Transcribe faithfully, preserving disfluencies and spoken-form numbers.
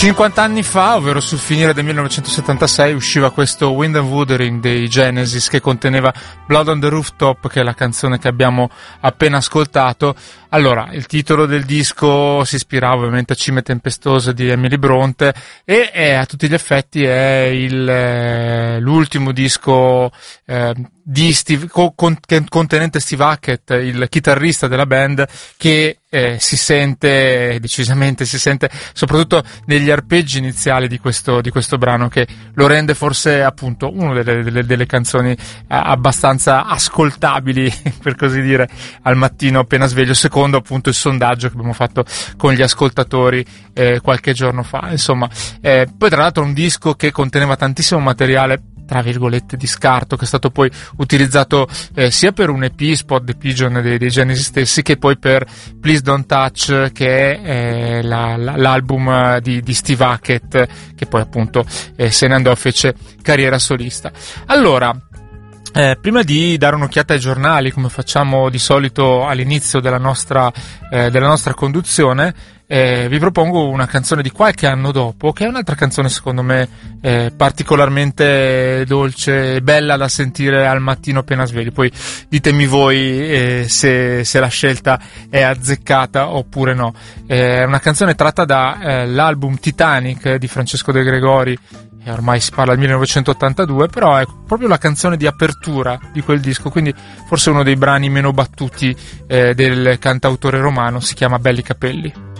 cinquanta anni fa, ovvero sul finire del millenovecentosettantasei, usciva questo Wind and Wuthering dei Genesis, che conteneva Blood on the Rooftop, che è la canzone che abbiamo appena ascoltato. Allora, il titolo del disco si ispirava ovviamente a Cime tempestose di Emily Bronte e è, a tutti gli effetti è il, eh, l'ultimo disco eh, di Steve, con, contenente Steve Hackett, il chitarrista della band, che eh, si sente decisamente, si sente soprattutto negli arpeggi iniziali di questo, di questo brano, che lo rende forse appunto una delle, delle, delle canzoni eh, abbastanza ascoltabili, per così dire, al mattino appena sveglio, secondo appunto il sondaggio che abbiamo fatto con gli ascoltatori eh, qualche giorno fa. Insomma, eh, poi tra l'altro un disco che conteneva tantissimo materiale tra virgolette di scarto, che è stato poi utilizzato eh, sia per un E P, Spot the Pigeon dei, dei Genesis stessi, che poi per Please Don't Touch, che è eh, la, la, l'album di, di Steve Hackett, che poi appunto eh, se ne andò e fece carriera solista. Allora, Eh, prima di dare un'occhiata ai giornali, come facciamo di solito all'inizio della nostra, eh, della nostra conduzione, eh, vi propongo una canzone di qualche anno dopo, che è un'altra canzone secondo me eh, particolarmente dolce e bella da sentire al mattino appena svegli. Poi ditemi voi eh, se, se la scelta è azzeccata oppure no. Eh, è una canzone tratta dall'album eh, Titanic di Francesco De Gregori. E ormai si parla del millenovecentottantadue, però è proprio la canzone di apertura di quel disco, quindi forse uno dei brani meno battuti eh, del cantautore romano. Si chiama Belli Capelli.